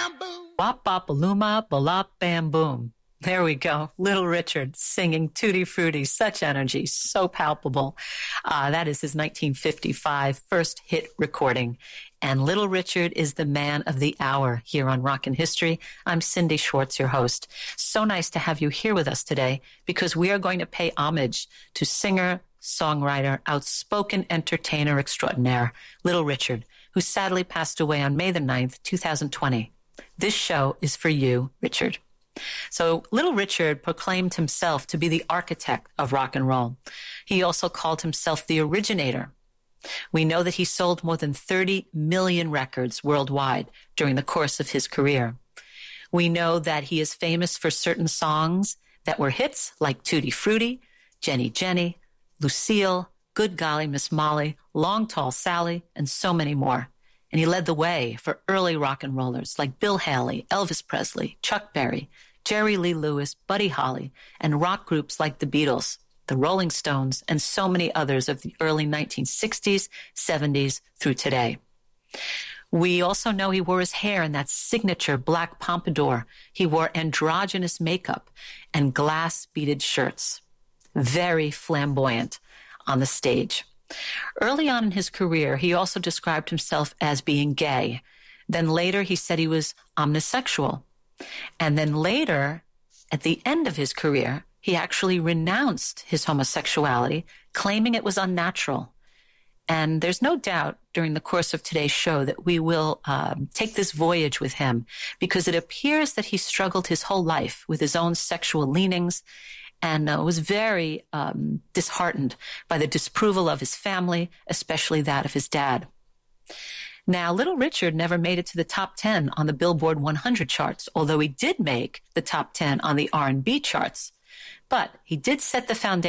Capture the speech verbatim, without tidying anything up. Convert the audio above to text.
bam, boom. Bop, bop, baluma, balop, bam, boom. There we go. Little Richard singing Tutti Frutti. Such energy, so palpable. Uh, that is his nineteen fifty-five first hit recording. And Little Richard is the man of the hour here on Rockin' History. I'm Cindy Schwartz, your host. So nice to have you here with us today because we are going to pay homage to singer, songwriter, outspoken entertainer extraordinaire, Little Richard, who sadly passed away on May the ninth, two thousand twenty. This show is for you, Richard. So Little Richard proclaimed himself to be the architect of rock and roll. He also called himself the originator. We know that he sold more than thirty million records worldwide during the course of his career. We know that he is famous for certain songs that were hits like Tutti Frutti, Jenny Jenny, Lucille, Good Golly, Miss Molly, Long Tall Sally, and so many more. And he led the way for early rock and rollers like Bill Haley, Elvis Presley, Chuck Berry, Jerry Lee Lewis, Buddy Holly, and rock groups like the Beatles, the Rolling Stones, and so many others of the early nineteen sixties, seventies through today. We also know he wore his hair in that signature black pompadour. He wore androgynous makeup and glass-beaded shirts. Very flamboyant on the stage. Early on in his career, he also described himself as being gay. Then later, he said he was omnisexual. And then later, at the end of his career, he actually renounced his homosexuality, claiming it was unnatural. And there's no doubt during the course of today's show that we will um, take this voyage with him because it appears that he struggled his whole life with his own sexual leanings and uh, was very um, disheartened by the disapproval of his family, especially that of his dad. Now, Little Richard never made it to the top ten on the Billboard one hundred charts, although he did make the top ten on the R and B charts. But he did set the foundation